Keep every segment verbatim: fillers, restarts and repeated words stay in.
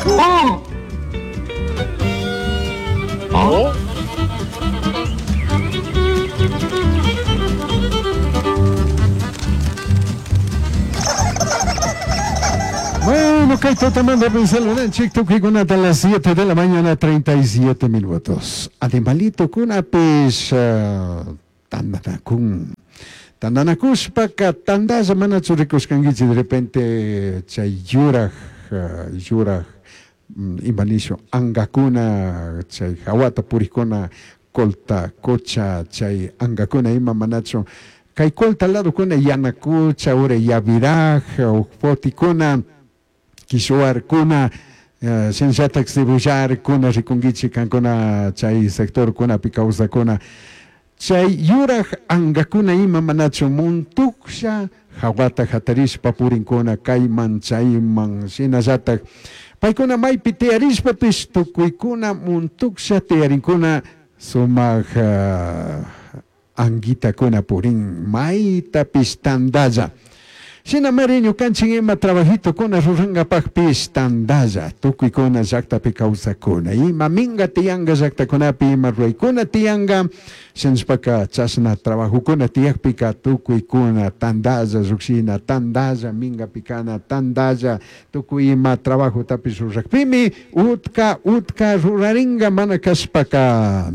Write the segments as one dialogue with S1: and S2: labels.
S1: ¡Oh!
S2: ¿Oh?
S1: Bueno, Kaito te manda a pensar en chico que con hasta las siete de la mañana, treinta y siete minutos. Animalito con apes, tandana con tandana kuspaka, tanda semana churicos kangichi de repente chay yuraj, yuraj, imbanicio, angakuna, chay hawata purikona, colta, cocha, chay angakuna ima manacho. Kay colta lado kuna yanakucha, ore yaviraj, o potikona. Kisuar kuna uh, sensatax de bujar kuna rikungichi kankuna chay sector kuna pikausa kuna chay yuraj angakuna ima manacho muntuksha hawata hatarish papurinkuna kayman chayman sinasatak paykuna maypi tearishpapis tukuykuna muntuksha tearinkuna sumaq uh, angitakuna purin maytapis tandalla. Sina mariño kanchin ima trabajito kuna ruranga pagpis tandalla tukuy kuna llakta pi kawsakuna ima minga tianga llakta kunapi ima ruaykuna tianga senspaka chasna trabajo kuna tiakpika tukuy kuna tandalla ruksina tandalla minga pikana tandalla tukuy ima trabajo tapis rurakpimi utka utka ruraringa mana kaspaka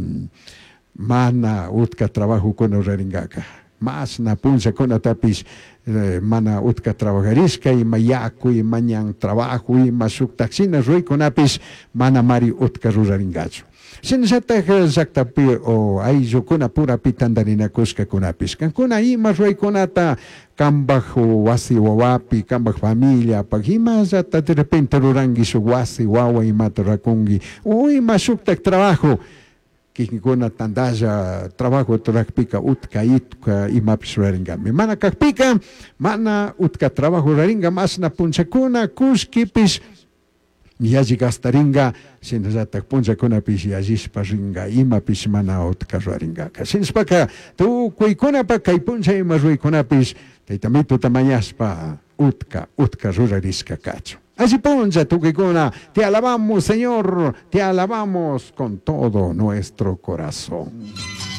S1: mana utka trabajo kuna ruraringaka mas na punsa kuna tapis eh, mana utka trabajarisca y mayaku y mañan trabajo y masuk taxina rui kunapis mana mari utka ruraringacho. Sin sata zakta pi o aizo kuna pura pitandarina kuska kunapis. Kan kuna ima rui kunata kambaj wasi wawapi kambaj familia pagima zata de repente rurangi su wasi wawa y matarakungi. Uy masuk tak trabajo. Kikuna tandaya trabajo turakpika utka itka imapis raringami. Mana kakpika, mana utka trabajo raringa masna punchakuna kuskipis yaji gastaringa sinzatak punchakuna pis yajispa ringa imapis mana utka raringa. Sinspaka tu kuikuna pa kai puncha ima ruikunapis taitamito tamayaspa utka utka rurariska kacho. Así poncha tu Kikuna, te alabamos Señor, te alabamos con todo nuestro corazón.